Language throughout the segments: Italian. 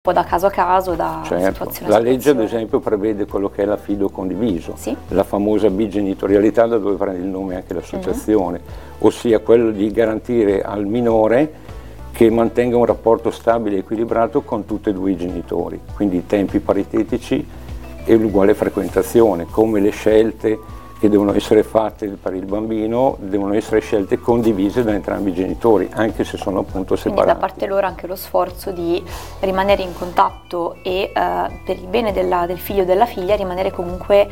po' da caso a caso, da Certo, situazione la a legge ad situazione. esempio prevede quello che è l'affido condiviso, Sì. la famosa bigenitorialità da dove prende il nome anche l'associazione, ossia quello di garantire al minore che mantenga un rapporto stabile e equilibrato con tutti e due i genitori, quindi tempi paritetici e l'uguale frequentazione, come le scelte che devono essere fatte per il bambino devono essere scelte condivise da entrambi i genitori, anche se sono appunto Quindi separati. da parte loro anche lo sforzo di rimanere in contatto e per il bene del figlio o della figlia rimanere comunque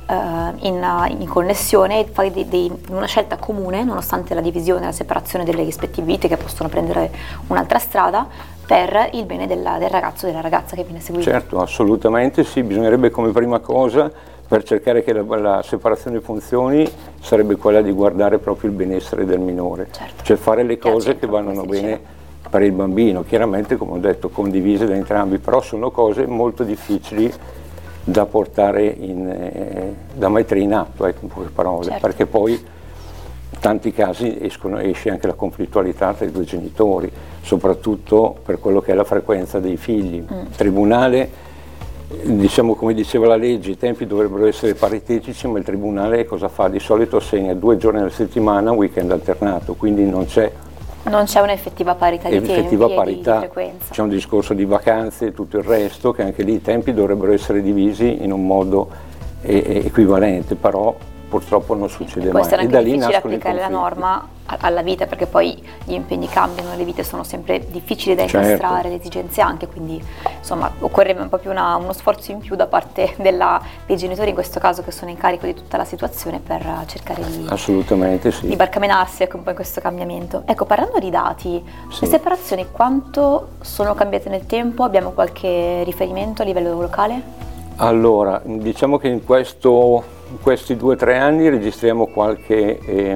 in connessione e fare una scelta comune nonostante la divisione e la separazione delle rispettive vite che possono prendere un'altra strada per il bene del ragazzo o della ragazza che viene seguito. Certo, assolutamente sì, bisognerebbe come prima cosa per cercare che la separazione funzioni sarebbe quella di guardare proprio il benessere del minore, Certo. cioè fare le Che al cose che centro, vanno come si bene diceva. per il bambino, chiaramente come ho detto condivise da entrambi, però sono cose molto difficili da portare da mettere in atto, ecco, in poche parole, Certo. perché poi in tanti casi esce anche la conflittualità tra i due genitori, soprattutto per quello che è la frequenza dei figli. Il tribunale, diciamo come diceva la legge, i tempi dovrebbero essere paritetici, ma il tribunale cosa fa? Di solito assegna 2 giorni alla settimana, weekend alternato, quindi non c'è un'effettiva parità di tempi e di frequenza. C'è un discorso di vacanze e tutto il resto, che anche lì i tempi dovrebbero essere divisi in un modo equivalente, però purtroppo non succede Può mai. essere E anche da lì difficile nascono i applicare la conflitti. norma alla vita perché poi gli impegni cambiano, le vite sono sempre difficili da Certo. incastrare, le esigenze anche, quindi insomma occorrerebbe proprio uno sforzo in più da parte dei genitori in questo caso che sono in carico di tutta la situazione per cercare Assolutamente di sì. barcamenarsi un po' in questo cambiamento. Ecco, parlando di dati, Sì. le separazioni quanto sono cambiate nel tempo? Abbiamo qualche riferimento a livello locale? Allora, diciamo che in questi 2 o 3 anni registriamo qualche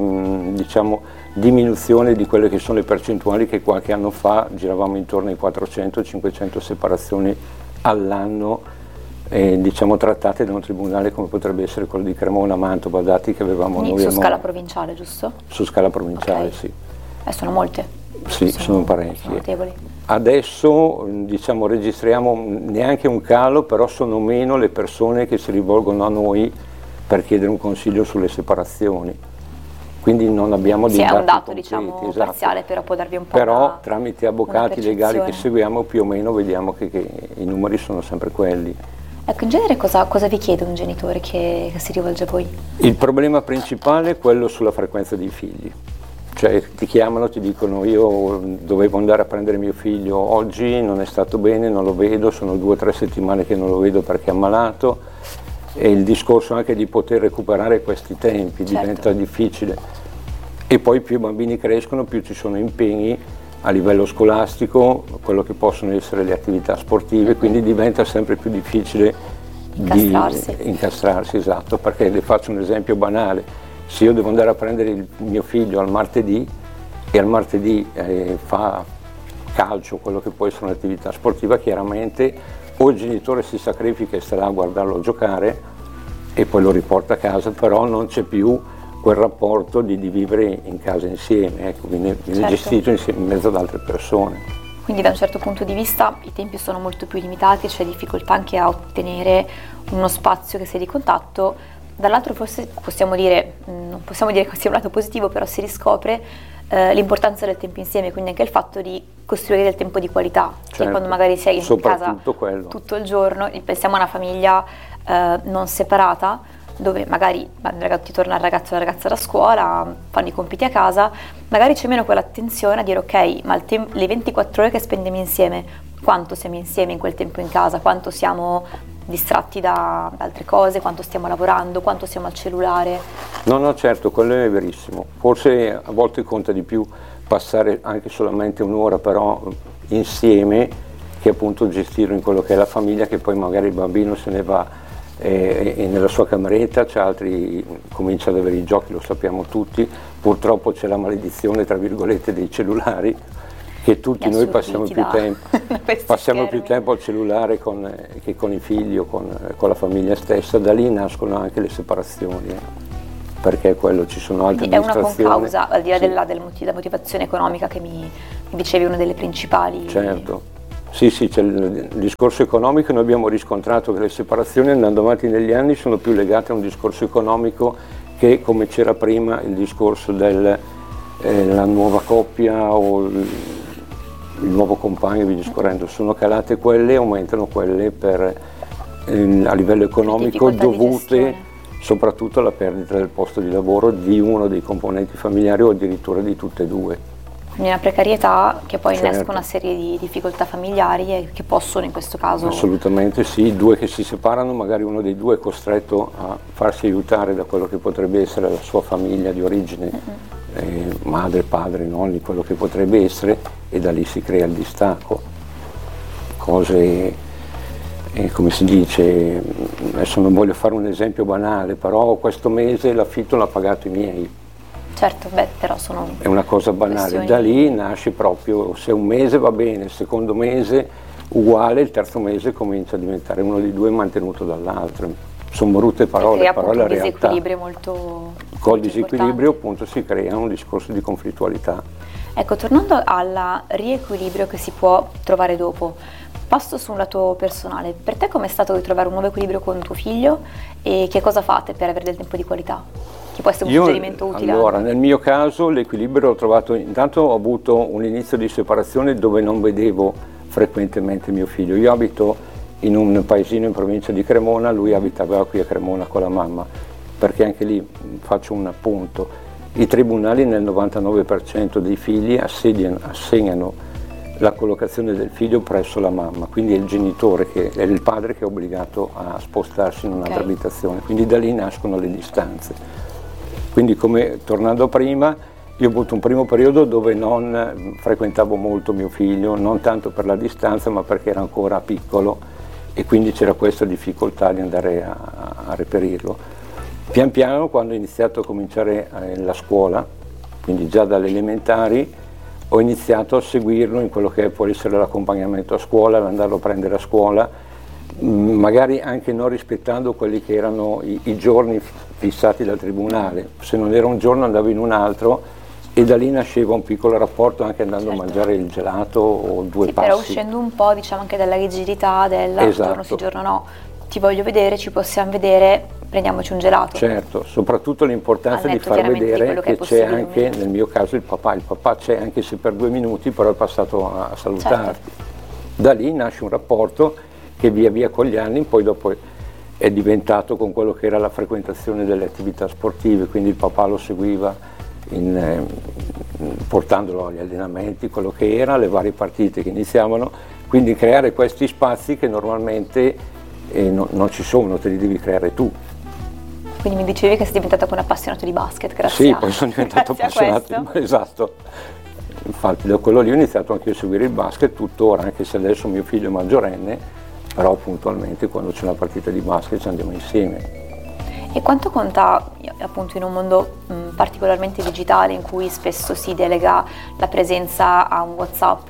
diminuzione di quelle che sono le percentuali che qualche anno fa giravamo intorno ai 400-500 separazioni all'anno, trattate da un tribunale come potrebbe essere quello di Cremona, Mantova, dati che avevamo Quindi noi su al scala momento. provinciale, giusto? Su scala provinciale, Ok. sì. Sono molte. Sì, sono parecchie. Sono notevoli. Adesso registriamo neanche un calo, però sono meno le persone che si rivolgono a noi per chiedere un consiglio sulle separazioni. Quindi non abbiamo dei Sì, è dati un dato completi, diciamo esatto. parziale, però può darvi un po' Però tramite avvocati una legali che percezione. seguiamo più o meno vediamo che i numeri sono sempre quelli. Ecco, in genere cosa vi chiede un genitore che si rivolge a voi? Il problema principale è quello sulla frequenza dei figli. Cioè ti chiamano, ti dicono io dovevo andare a prendere mio figlio oggi, non è stato bene, non lo vedo, sono 2 o 3 settimane che non lo vedo perché è ammalato, e il discorso anche di poter recuperare questi tempi Certo. diventa difficile. E poi più i bambini crescono, più ci sono impegni a livello scolastico, quello che possono essere le attività sportive, quindi diventa sempre più difficile Incastrarsi. di incastrarsi, esatto, perché le faccio un esempio banale. Se io devo andare a prendere il mio figlio al martedì e al martedì fa calcio, quello che può essere un'attività sportiva, chiaramente o il genitore si sacrifica e starà a guardarlo giocare e poi lo riporta a casa, però non c'è più quel rapporto di vivere in casa insieme, ecco, viene Certo. gestito insieme in mezzo ad altre persone. Quindi da un certo punto di vista i tempi sono molto più limitati, c'è difficoltà anche a ottenere uno spazio che sia di contatto. Dall'altro forse non possiamo dire che sia un lato positivo, però si riscopre l'importanza del tempo insieme, quindi anche il fatto di costruire del tempo di qualità, che Certo. quando magari sei in casa quello. tutto il giorno, pensiamo a una famiglia non separata, dove magari ti torna il ragazzo o la ragazza da scuola, fanno i compiti a casa, magari c'è meno quell'attenzione a dire ok, ma le 24 ore che spendiamo insieme, quanto siamo insieme in quel tempo in casa, quanto siamo distratti da altre cose, quanto stiamo lavorando, quanto siamo al cellulare. No, certo, quello è verissimo. Forse a volte conta di più passare anche solamente un'ora però insieme che appunto gestirlo in quello che è la famiglia, che poi magari il bambino se ne va nella sua cameretta, c'è altri, comincia ad avere i giochi, lo sappiamo tutti, purtroppo c'è la maledizione tra virgolette dei cellulari, che tutti noi passiamo più tempo al cellulare che con i figli o con la famiglia stessa. Da lì nascono anche le separazioni, perché quello ci sono altre distrazioni. È una concausa, al di là sì. della motivazione economica che mi dicevi, una delle principali. Certo, Sì, sì, c'è il discorso economico. Noi abbiamo riscontrato che le separazioni andando avanti negli anni sono più legate a un discorso economico che, come c'era prima, il discorso della nuova coppia o il nuovo compagno e via discorrendo. Sono calate quelle e aumentano quelle a livello economico dovute soprattutto alla perdita del posto di lavoro di uno dei componenti familiari o addirittura di tutte e due. Quindi una precarietà che poi Certo. innesca una serie di difficoltà familiari e che possono in questo caso... Assolutamente sì, due che si separano, magari uno dei due è costretto a farsi aiutare da quello che potrebbe essere la sua famiglia di origine, madre, padre, nonni, quello che potrebbe essere, e da lì si crea il distacco. Cose, come si dice, adesso non voglio fare un esempio banale, però questo mese l'affitto l'ha pagato i miei. Certo, però sono... È una cosa banale, da lì nasce proprio, se un mese va bene, il secondo mese uguale, il terzo mese comincia a diventare uno dei due mantenuto dall'altro. Sono brutte parole, però è la realtà. Disequilibrio molto... Col disequilibrio appunto si crea un discorso di conflittualità. Ecco, tornando al riequilibrio che si può trovare dopo, passo su un lato personale. Per te com'è stato trovare un nuovo equilibrio con tuo figlio e che cosa fate per avere del tempo di qualità? Che può essere un suggerimento utile? Allora, nel mio caso l'equilibrio l'ho trovato, intanto ho avuto un inizio di separazione dove non vedevo frequentemente mio figlio. Io abito in un paesino in provincia di Cremona, lui abitava qui a Cremona con la mamma, perché anche lì faccio un appunto, i tribunali nel 99% dei figli assegnano la collocazione del figlio presso la mamma, quindi è il genitore, è il padre che è obbligato a spostarsi in un'altra abitazione, quindi da lì nascono le distanze. Quindi, come tornando prima, io ho avuto un primo periodo dove non frequentavo molto mio figlio, non tanto per la distanza ma perché era ancora piccolo e quindi c'era questa difficoltà di andare a reperirlo. Pian piano, quando ho iniziato a cominciare la scuola, quindi già dalle elementari, ho iniziato a seguirlo in quello che può essere l'accompagnamento a scuola, l'andarlo a prendere a scuola, magari anche non rispettando quelli che erano i giorni fissati dal tribunale. Se non era un giorno andavo in un altro e da lì nasceva un piccolo rapporto, anche andando a mangiare il gelato o due passi. Però uscendo un po', diciamo, anche dalla rigidità del giorno sì, giorno no, ti voglio vedere, ci possiamo vedere, prendiamoci un gelato. Certo, soprattutto l'importanza di far vedere che c'è anche, nel mio caso, il papà c'è anche se per 2 minuti, però è passato a salutarti. Da lì nasce un rapporto che via via con gli anni poi dopo è diventato con quello che era la frequentazione delle attività sportive, quindi il papà lo seguiva portandolo agli allenamenti, quello che era, le varie partite che iniziavano, quindi creare questi spazi che normalmente non ci sono, te li devi creare tu. Quindi mi dicevi che sei diventato un appassionato di basket, grazie. Sì, poi sono diventato appassionato, esatto. Infatti da quello lì ho iniziato anche a seguire il basket tuttora, anche se adesso mio figlio è maggiorenne, però puntualmente quando c'è una partita di basket ci andiamo insieme. E quanto conta, appunto, in un mondo particolarmente digitale in cui spesso si delega la presenza a un WhatsApp,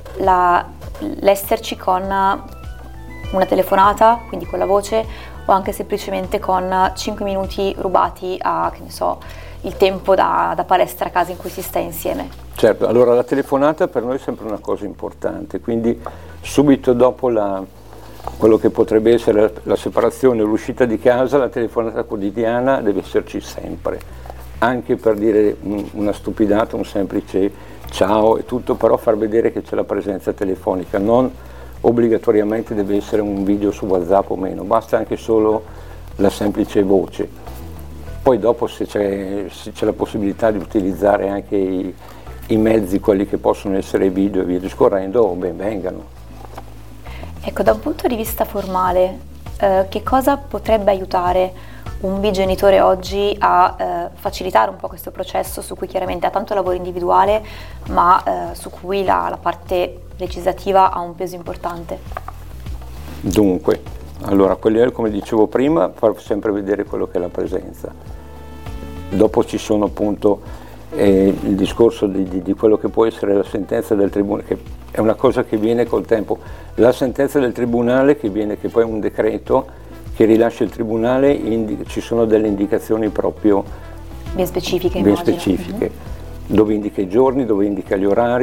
l'esserci con una telefonata, quindi con la voce, o anche semplicemente con 5 minuti rubati a, che ne so, il tempo da palestra a casa in cui si sta insieme? Certo, allora la telefonata per noi è sempre una cosa importante, quindi subito dopo quello che potrebbe essere la separazione o l'uscita di casa, la telefonata quotidiana deve esserci sempre, anche per dire una stupidata, un semplice ciao e tutto, però far vedere che c'è la presenza telefonica, non obbligatoriamente deve essere un video su WhatsApp o meno, basta anche solo la semplice voce. Poi dopo se c'è la possibilità di utilizzare anche i mezzi, quelli che possono essere video e via discorrendo, ben vengano. Ecco, da un punto di vista formale, che cosa potrebbe aiutare un bigenitore oggi a facilitare un po' questo processo su cui chiaramente ha tanto lavoro individuale, ma su cui la parte legislativa ha un peso importante? Dunque, allora, come dicevo prima, far sempre vedere quello che è la presenza. Dopo ci sono appunto il discorso di quello che può essere la sentenza del tribunale, che è una cosa che viene col tempo. La sentenza del tribunale che poi è un decreto che rilascia il tribunale, ci sono delle indicazioni proprio ben specifiche, dove indica i giorni, dove indica gli orari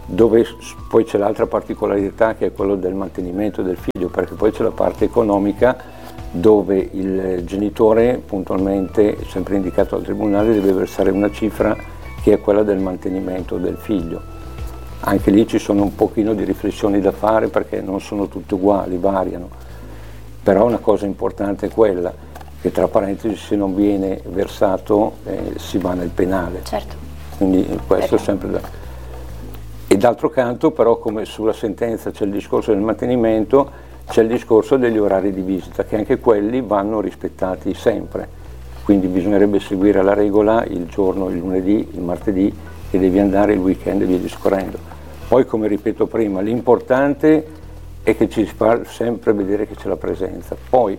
dove poi c'è l'altra particolarità che è quello del mantenimento del figlio, perché poi c'è la parte economica dove il genitore puntualmente, sempre indicato dal tribunale, deve versare una cifra che è quella del mantenimento del figlio. Anche lì ci sono un pochino di riflessioni da fare perché non sono tutte uguali, variano, però una cosa importante è quella che, tra parentesi, se non viene versato si va nel penale. Certo. Quindi questo è sempre da... E d'altro canto però, come sulla sentenza c'è il discorso del mantenimento, c'è il discorso degli orari di visita, che anche quelli vanno rispettati sempre, quindi bisognerebbe seguire la regola il giorno, il lunedì, il martedì, e devi andare il weekend e via discorrendo. Poi, come ripeto prima, l'importante è che ci fa sempre vedere che c'è la presenza. Poi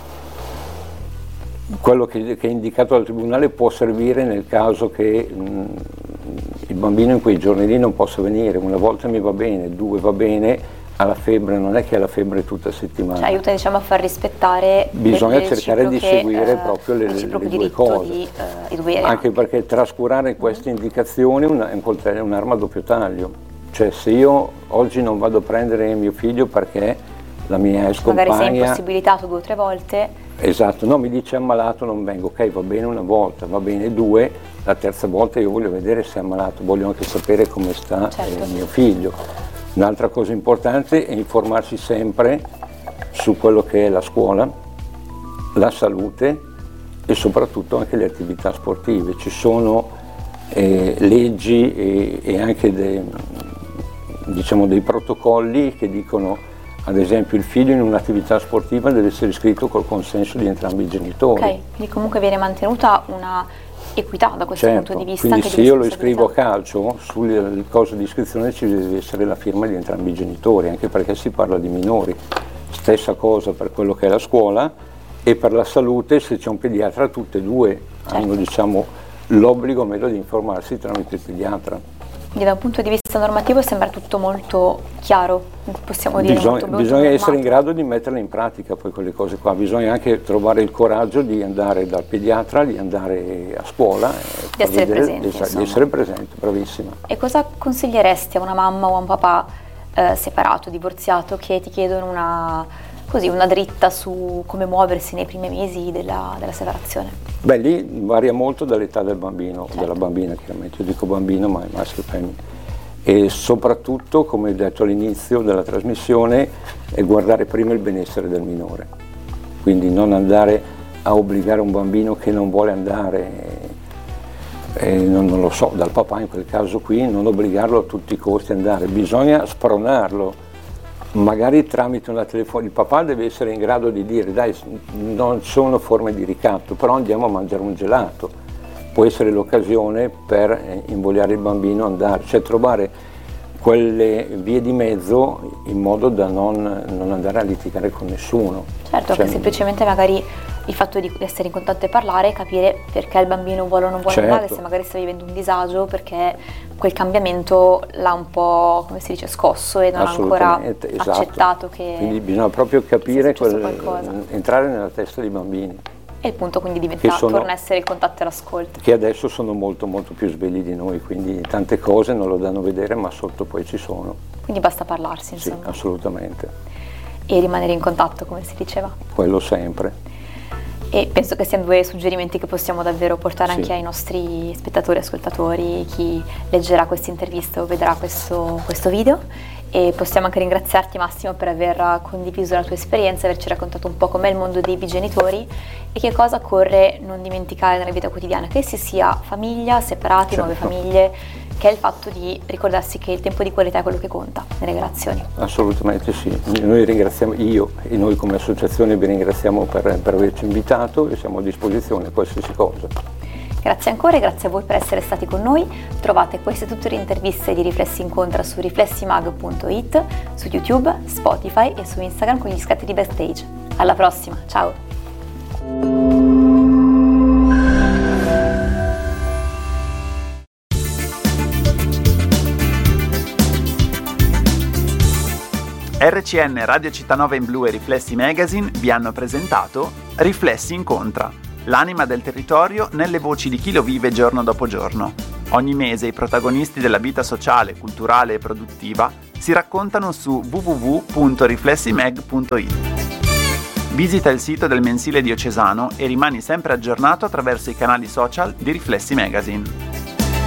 quello che è indicato dal tribunale può servire nel caso che il bambino in quei giorni lì non possa venire. Una volta mi va bene, 2 va bene, alla febbre non è che ha la febbre tutta settimana. Cioè aiuta, diciamo, a far rispettare. Bisogna cercare di seguire proprio le due cose. Anche perché trascurare queste indicazioni è un'arma a doppio taglio. Cioè, se io oggi non vado a prendere mio figlio perché la mia ex compagna... Magari sei impossibilitato 2 o 3 volte. Esatto, no, mi dice ammalato, non vengo, ok, va bene una volta, va bene 2, la terza volta io voglio vedere se è ammalato, voglio anche sapere come sta mio figlio. Un'altra cosa importante è informarsi sempre su quello che è la scuola, la salute e soprattutto anche le attività sportive. Ci sono leggi e anche dei protocolli che dicono, ad esempio, il figlio in un'attività sportiva deve essere iscritto col consenso di entrambi i genitori. Ok, quindi comunque viene mantenuta una equità da questo punto di vista. Quindi se io lo iscrivo a calcio, sul coso di iscrizione ci deve essere la firma di entrambi i genitori, anche perché si parla di minori. Stessa cosa per quello che è la scuola, e per la salute, se c'è un pediatra, tutte e 2 hanno, diciamo, l'obbligo di informarsi tramite il pediatra. Quindi da un punto di vista normativo sembra tutto molto chiaro, possiamo dire. Bisogna essere in grado di metterle in pratica poi quelle cose qua, bisogna anche trovare il coraggio di andare dal pediatra, di andare a scuola, di essere presente. Di essere presente, bravissima. E cosa consiglieresti a una mamma o a un papà separato, divorziato, che ti chiedono una dritta su come muoversi nei primi mesi della separazione? Beh, lì varia molto dall'età del bambino, o della bambina chiaramente, io dico bambino ma è maschio e femmina. E soprattutto, come ho detto all'inizio della trasmissione, è guardare prima il benessere del minore. Quindi non andare a obbligare un bambino che non vuole andare, non lo so, dal papà in quel caso qui, non obbligarlo a tutti i costi ad andare, bisogna spronarlo. Magari tramite una telefonata, il papà deve essere in grado di dire: dai, non sono forme di ricatto, però andiamo a mangiare un gelato. Può essere l'occasione per invogliare il bambino ad andare, cioè trovare quelle vie di mezzo in modo da non andare a litigare con nessuno. Certo, che semplicemente magari il fatto di essere in contatto e parlare, capire perché il bambino vuole o non vuole andare, se magari sta vivendo un disagio, perché quel cambiamento l'ha un po', come si dice, scosso e non ha ancora accettato che... Quindi bisogna proprio capire, entrare nella testa dei bambini. E il punto quindi torna a essere il contatto e l'ascolto. Che adesso sono molto molto più svegli di noi, quindi tante cose non lo danno vedere, ma sotto poi ci sono. Quindi basta parlarsi, insomma. Sì, assolutamente. E rimanere in contatto, come si diceva. Quello sempre. E penso che siano 2 suggerimenti che possiamo davvero portare anche ai nostri spettatori e ascoltatori, chi leggerà questa intervista o vedrà questo video. E possiamo anche ringraziarti, Massimo, per aver condiviso la tua esperienza, averci raccontato un po' com'è il mondo dei bigenitori e che cosa occorre non dimenticare nella vita quotidiana, che si sia famiglia, separati, nuove famiglie, che è il fatto di ricordarsi che il tempo di qualità è quello che conta nelle relazioni. Assolutamente sì, noi ringraziamo, io e noi come associazione vi ringraziamo per averci invitato e siamo a disposizione a qualsiasi cosa. Grazie ancora e grazie a voi per essere stati con noi. Trovate queste tutte le interviste di Riflessi Incontra su riflessimag.it, su YouTube, Spotify e su Instagram con gli scatti di backstage. Alla prossima, ciao! RCN, Radio Città Nova in Blu e Riflessi Magazine vi hanno presentato Riflessi Incontra, l'anima del territorio nelle voci di chi lo vive giorno dopo giorno. Ogni mese i protagonisti della vita sociale, culturale e produttiva si raccontano su www.riflessimag.it. Visita il sito del mensile diocesano e rimani sempre aggiornato attraverso i canali social di Riflessi Magazine.